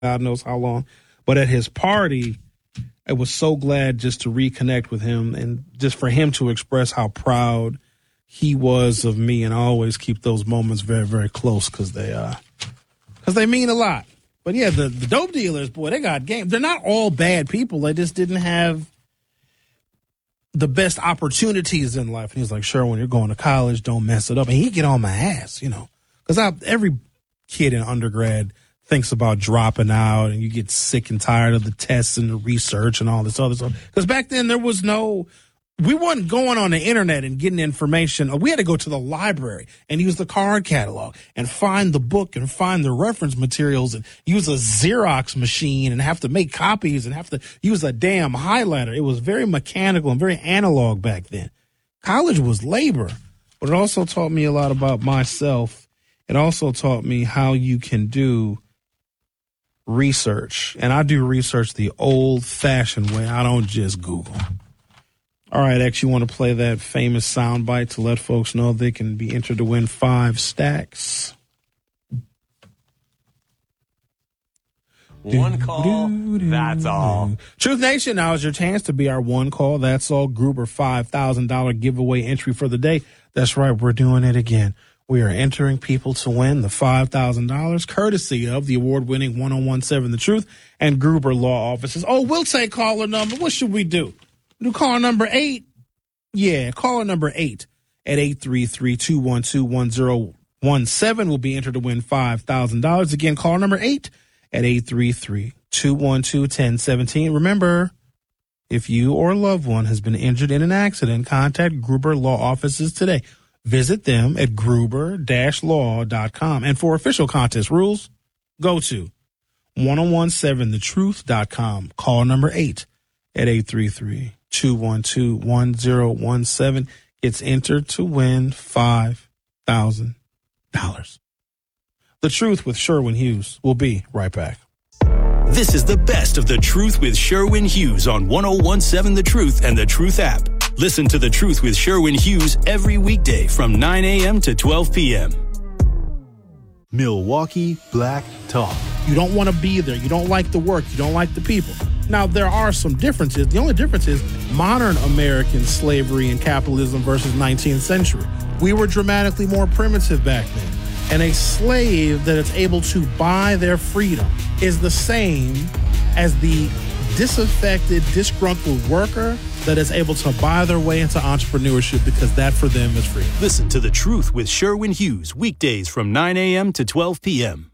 God knows how long. But at his party, I was so glad just to reconnect with him and just for him to express how proud he was of me. And I always keep those moments very, very close because they mean a lot. But yeah, the dope dealers, boy, they got game. They're not all bad people. They just didn't have the best opportunities in life. And he's like, sure, when you're going to college, don't mess it up. And he get on my ass, because every kid in undergrad thinks about dropping out, and you get sick and tired of the tests and the research and all this other stuff. Because back then we wasn't going on the internet and getting information. We had to go to the library and use the card catalog and find the book and find the reference materials and use a Xerox machine and have to make copies and have to use a damn highlighter. It was very mechanical and very analog back then. College was labor, but it also taught me a lot about myself. It also taught me how you can do research. And I do research the old-fashioned way. I don't just Google. All right, X, you want to play that famous soundbite to let folks know they can be entered to win 5 stacks? One call, that's all. Truth Nation, now is your chance to be our one call, that's all. Gruber $5,000 giveaway entry for the day. That's right, we're doing it again. We are entering people to win the $5,000 courtesy of the award-winning 1017 The Truth and Gruber Law Offices. Oh, we'll take caller number. What should we do? Do caller number 8? Yeah, caller number 8 at 833-212-1017 will be entered to win $5,000. Again, caller number 8 at 833-212-1017. Remember, if you or a loved one has been injured in an accident, contact Gruber Law Offices today. Visit them at gruber-law.com. And for official contest rules, go to 1017thetruth.com. Call number 8 at 833-212-1017 gets entered to win $5,000. The Truth with Sherwin Hughes. We'll be right back. This is the best of The Truth with Sherwin Hughes on 1017 The Truth and The Truth app. Listen to The Truth with Sherwin Hughes every weekday from 9 a.m. to 12 p.m. Milwaukee Black Talk. You don't want to be there. You don't like the work. You don't like the people. Now, there are some differences. The only difference is modern American slavery and capitalism versus 19th century. We were dramatically more primitive back then. And a slave that is able to buy their freedom is the same as the disaffected, disgruntled worker that is able to buy their way into entrepreneurship because that for them is freedom. Listen to The Truth with Sherwin Hughes weekdays from 9 a.m. to 12 p.m.